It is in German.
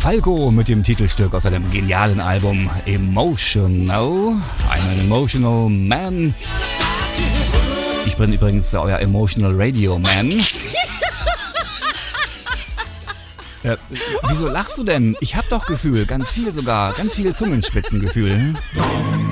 Falco mit dem Titelstück aus seinem genialen Album Emotional. I'm an Emotional Man. Ich bin übrigens euer Emotional Radio Man. Wieso lachst du denn? Ich hab doch Gefühl, ganz viel sogar, ganz viel Zungenspitzengefühl.